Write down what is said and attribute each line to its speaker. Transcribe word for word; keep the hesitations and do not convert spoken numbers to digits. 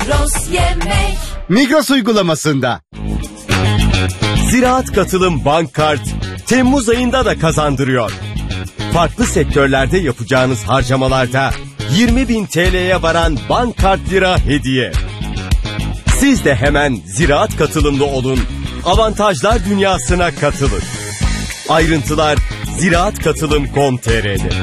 Speaker 1: Toros yemek.
Speaker 2: Migros uygulamasında.
Speaker 3: Ziraat Katılım Bank Kart Temmuz ayında da kazandırıyor. Farklı sektörlerde yapacağınız harcamalarda yirmi bin T L'ye varan bank kart lira hediye. Siz de hemen Ziraat Katılımlı olun, avantajlar dünyasına katılın. Ayrıntılar ziraat katılım nokta com nokta tr'de.